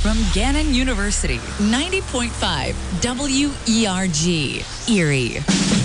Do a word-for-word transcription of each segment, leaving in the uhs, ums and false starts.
from Gannon University, ninety point five W E R G, Erie.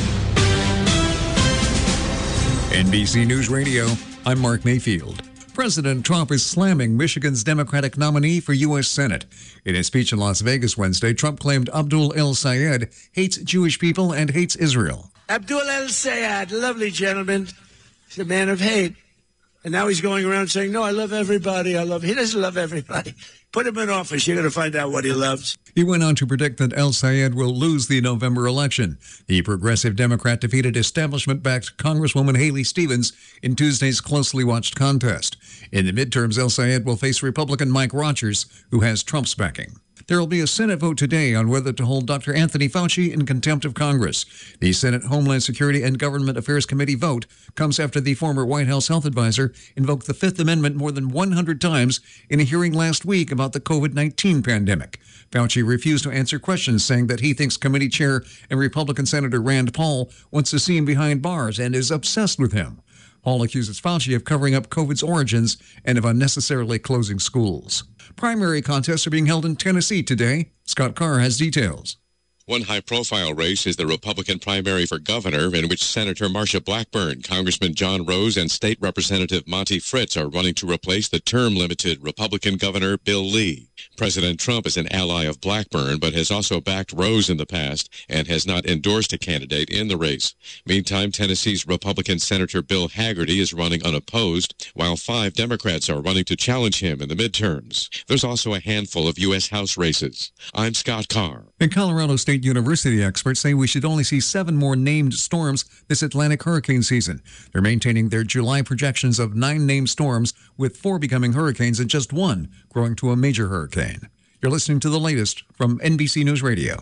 N B C News Radio, I'm Mark Mayfield. President Trump is slamming Michigan's Democratic nominee for U S Senate. In his speech in Las Vegas Wednesday, Trump claimed Abdul El-Sayed hates Jewish people and hates Israel. Abdul El-Sayed, lovely gentleman. He's a man of hate. And now he's going around saying, no, I love everybody. I love, he doesn't love everybody. Put him in office. You're going to find out what he loves. He went on to predict that El-Sayed will lose the November election. The progressive Democrat defeated establishment-backed Congresswoman Haley Stevens in Tuesday's closely watched contest. In the midterms, El-Sayed will face Republican Mike Rogers, who has Trump's backing. There will be a Senate vote today on whether to hold Doctor Anthony Fauci in contempt of Congress. The Senate Homeland Security and Government Affairs Committee vote comes after the former White House health advisor invoked the Fifth Amendment more than one hundred times in a hearing last week about the COVID nineteen pandemic. Fauci refused to answer questions, saying that he thinks committee chair and Republican Senator Rand Paul wants to see him behind bars and is obsessed with him. Paul accuses Fauci of covering up COVID's origins and of unnecessarily closing schools. Primary contests are being held in Tennessee today. Scott Carr has details. One high-profile race is the Republican primary for governor, in which Senator Marsha Blackburn, Congressman John Rose, and State Representative Monty Fritz are running to replace the term-limited Republican Governor Bill Lee. President Trump is an ally of Blackburn, but has also backed Rose in the past and has not endorsed a candidate in the race. Meantime, Tennessee's Republican Senator Bill Hagerty is running unopposed, while five Democrats are running to challenge him in the midterms. There's also a handful of U S House races. I'm Scott Carr. In Colorado State University, experts say we should only see seven more named storms this Atlantic hurricane season. They're maintaining their July projections of nine named storms, with four becoming hurricanes and just one growing to a major hurricane. You're listening to the latest from N B C News Radio.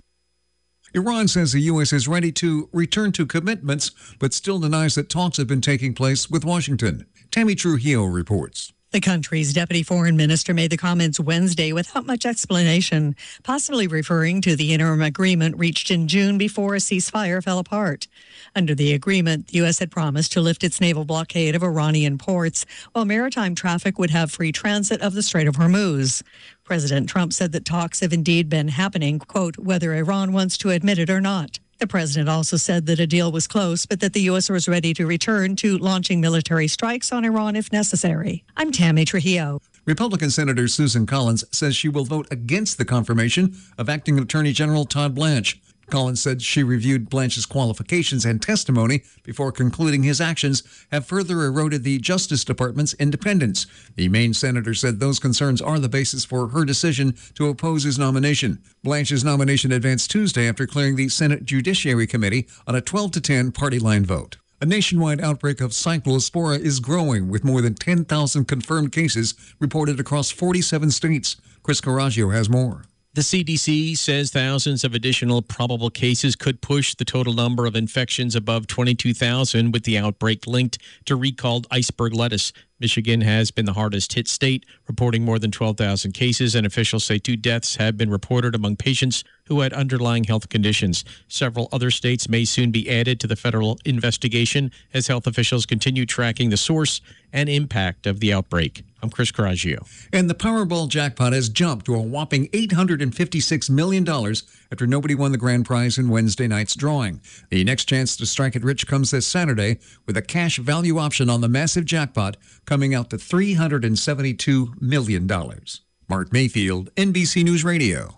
Iran says the U S is ready to return to commitments, but still denies that talks have been taking place with Washington. Tammy Trujillo reports. The country's deputy foreign minister made the comments Wednesday without much explanation, possibly referring to the interim agreement reached in June before a ceasefire fell apart. Under the agreement, the U S had promised to lift its naval blockade of Iranian ports, while maritime traffic would have free transit of the Strait of Hormuz. President Trump said that talks have indeed been happening, quote, whether Iran wants to admit it or not. The president also said that a deal was close, but that the U S was ready to return to launching military strikes on Iran if necessary. I'm Tammy Trujillo. Republican Senator Susan Collins says she will vote against the confirmation of Acting Attorney General Todd Blanche. Collins said she reviewed Blanche's qualifications and testimony before concluding his actions have further eroded the Justice Department's independence. The Maine senator said those concerns are the basis for her decision to oppose his nomination. Blanche's nomination advanced Tuesday after clearing the Senate Judiciary Committee on a twelve to ten party line vote. A nationwide outbreak of cyclospora is growing, with more than ten thousand confirmed cases reported across forty-seven states. Chris Coraggio has more. The C D C says thousands of additional probable cases could push the total number of infections above twenty-two thousand, with the outbreak linked to recalled iceberg lettuce. Michigan has been the hardest hit state, reporting more than twelve thousand cases, and officials say two deaths have been reported among patients who had underlying health conditions. Several other states may soon be added to the federal investigation as health officials continue tracking the source and impact of the outbreak. I'm Chris Coraggio. And the Powerball jackpot has jumped to a whopping eight hundred fifty-six million dollars after nobody won the grand prize in Wednesday night's drawing. The next chance to strike it rich comes this Saturday, with a cash value option on the massive jackpot coming out to three hundred seventy-two million dollars. Mark Mayfield, N B C News Radio.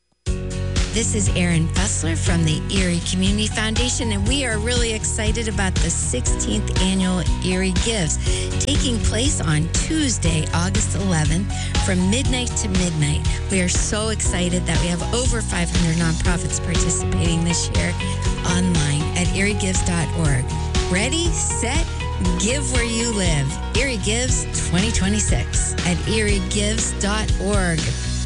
This is Erin Fessler from the Erie Community Foundation, and we are really excited about the sixteenth Annual Erie Gives, taking place on Tuesday, August eleventh, from midnight to midnight. We are so excited that we have over five hundred nonprofits participating this year online at erie gives dot org. Ready, set, give where you live. Erie Gives twenty twenty-six at erie gives dot org.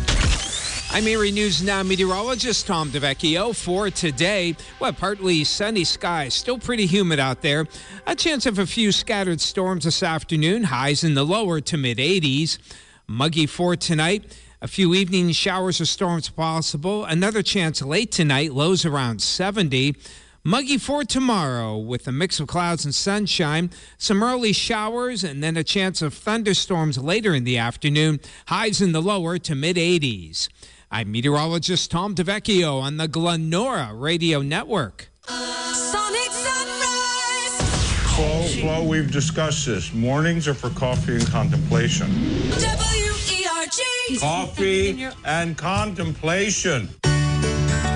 I'm Erie News Now meteorologist Tom DeVecchio. For today, well, partly sunny skies, still pretty humid out there. A chance of a few scattered storms this afternoon, highs in the lower to mid eighties. Muggy for tonight, a few evening showers or storms possible. Another chance late tonight, lows around seventy. Muggy for tomorrow with a mix of clouds and sunshine, some early showers, and then a chance of thunderstorms later in the afternoon. Highs in the lower to mid eighties. I'm meteorologist Tom DeVecchio on the Glenora Radio Network. Sonic Sunrise. Flo, Flo, we've discussed this. Mornings are for coffee and contemplation. W E R G. Coffee and contemplation.